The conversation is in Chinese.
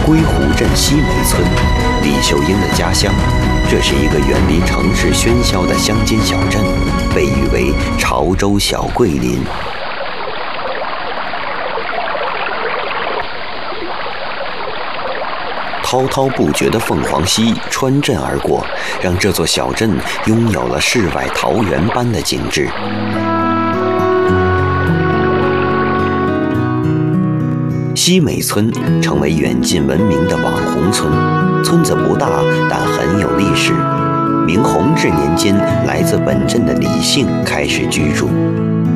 归湖镇西梅村，李秀英的家乡。这是一个远离城市喧嚣的乡间小镇，被誉为潮州小桂林。滔滔不绝的凤凰溪穿镇而过，让这座小镇拥有了世外桃源般的景致。西梅村成为远近闻名的网红村，村子不大，但很有历史。明弘治年间，来自本镇的李姓开始居住。